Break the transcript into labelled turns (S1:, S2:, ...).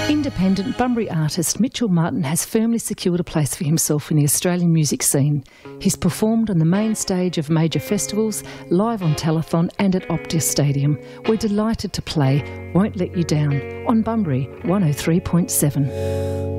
S1: Independent Bunbury artist Mitchell Martin has firmly secured a place for himself in the Australian music scene. He's performed on the main stage of major festivals, live on Telethon and at Optus Stadium. We're delighted to play Won't Let You Down on Bunbury 103.7.